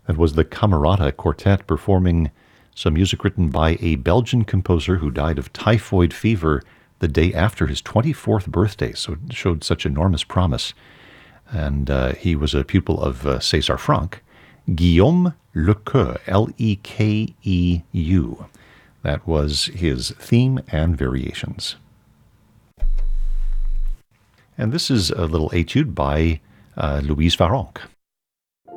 That was the Camerata Quartet performing some music written by a Belgian composer who died of typhoid fever the day after his 24th birthday, so it showed such enormous promise. And he was a pupil of César Franck. Guillaume Lekeu, Lekeu. That was his theme and variations. And this is a little etude by Louise Farrenc.